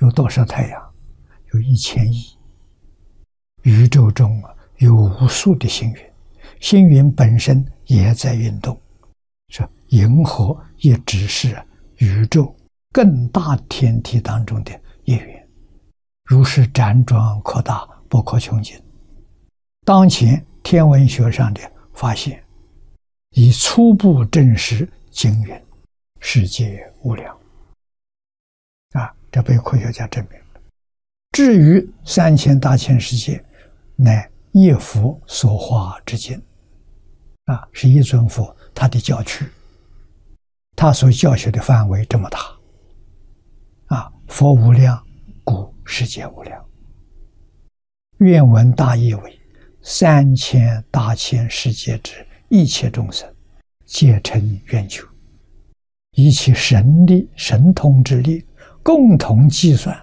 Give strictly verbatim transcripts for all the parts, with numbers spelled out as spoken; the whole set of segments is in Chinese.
有多少太阳？有一千亿。宇宙中啊有无数的星云，星云本身也在运动。说银河也只是宇宙更大天体当中的一员，如是辗转扩大，不可穷尽。当前天文学上的发现，已初步证实经云世界无量啊，这被科学家证明了。至于三千大千世界，乃一佛所化之境啊，是一尊佛他的教区，他所教学的范围这么大啊，佛无量，故世界无量。愿闻大义为：三千大千世界之一切众生，皆成愿求，以其神力、神通之力，共同计算，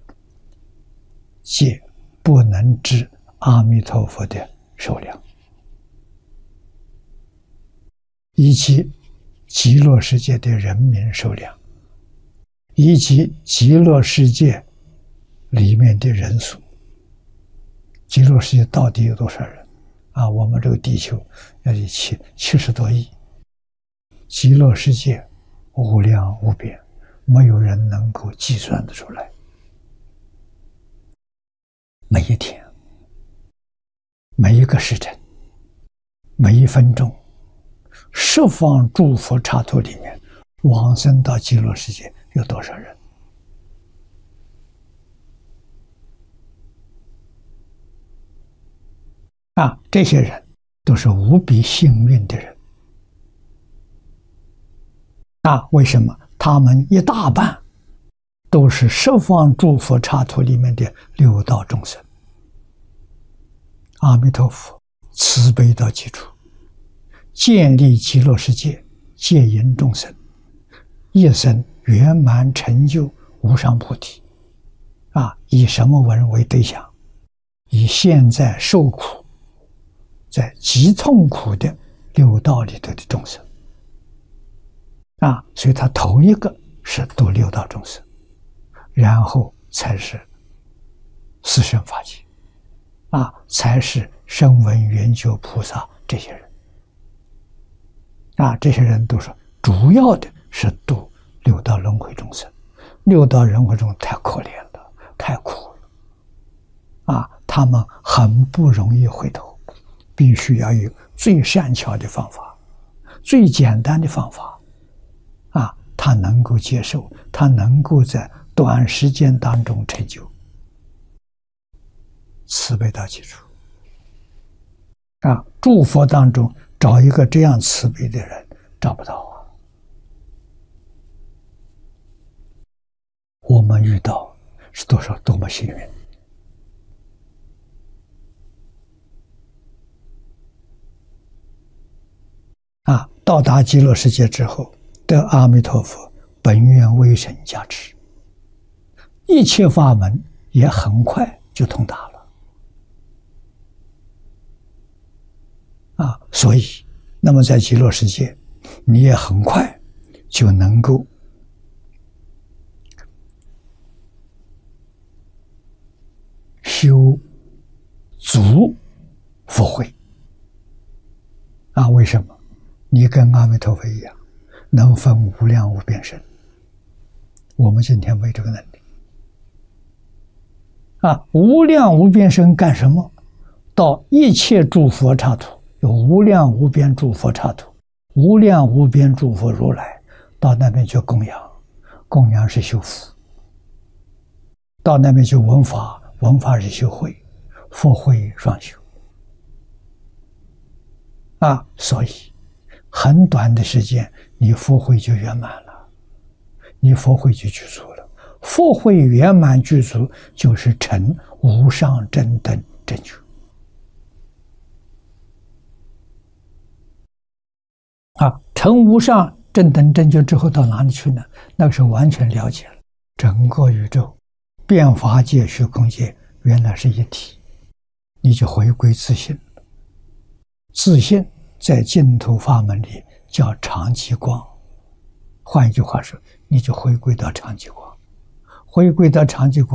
皆不能知阿弥陀佛的数量。以及极乐世界的人民数量，以及极乐世界里面的人数。极乐世界到底有多少人啊？我们这个地球要有七七十多亿，极乐世界无量无边，没有人能够计算得出来。每一天，每一个时辰，每一分钟，十方诸佛刹土里面往生到极乐世界有多少人？啊，这些人都是无比幸运的人啊！为什么？他们一大半都是十方诸佛刹土里面的六道众生。阿弥陀佛慈悲到极处，建立极乐世界，戒引众生，一生圆满成就无上菩提。啊，以什么人为对象？以现在受苦，在极痛苦的六道里头的众生。啊，所以他头一个是度六道众生，然后才是四圣法界，啊，才是声闻缘觉菩萨这些人。啊，这些人都是主要的是度六道轮回众生。六道轮回众生太可怜了，太苦了。啊，他们很不容易回头，必须要有最善巧的方法，最简单的方法。啊，他能够接受，他能够在短时间当中成就，慈悲到极处。啊，诸佛当中找一个这样慈悲的人找不到啊。我们遇到是多少多么幸运啊！到达极乐世界之后，得阿弥陀佛本愿威神加持，一切法门也很快就通达了啊！所以，那么在极乐世界，你也很快就能够修足佛慧啊！为什么？你跟阿弥陀佛一样，能分无量无边身。我们今天没这个能力啊！无量无边身干什么？到一切诸佛刹土，有无量无边诸佛刹土，无量无边诸佛如来，到那边去供养，供养是修福；到那边去闻法，闻法是修慧，佛慧双修啊！所以很短的时间，你佛慧就圆满了，你佛慧就具足了。佛慧圆满具足，就是成无上正等正觉啊！成无上正等正觉之后，到哪里去呢？那个时候完全了解了整个宇宙、变法界、虚空界原来是一体，你就回归自信。自信在净土法门里叫常寂光，换一句话说，你就回归到常寂光， 回归到常寂国。